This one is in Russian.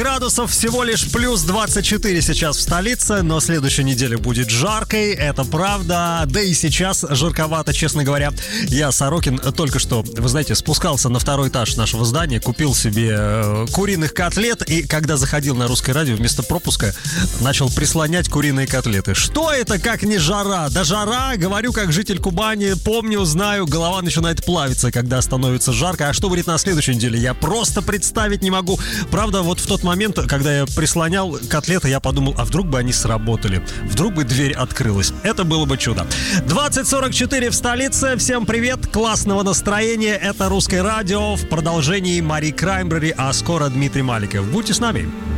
Градусов всего лишь плюс 24 сейчас в столице, но следующая неделя будет жаркой, это правда. Да и сейчас жарковато, честно говоря. Я, Сорокин, только что, вы знаете, спускался на второй этаж нашего здания, купил себе куриных котлет, и когда заходил на Русское радио, вместо пропуска начал прислонять куриные котлеты. Что это, как не жара? Да жара, говорю, как житель Кубани, помню, знаю, голова начинает плавиться, когда становится жарко. А что будет на следующей неделе, я просто представить не могу. Правда, вот в тот момент, когда я прислонял котлеты, я подумал, а вдруг бы они сработали? Вдруг бы дверь открылась? Это было бы чудо. 20:44 в столице. Всем привет, классного настроения. Это Русское радио. В продолжении Мари Краймбрери, а скоро Дмитрий Маликов. Будьте с нами.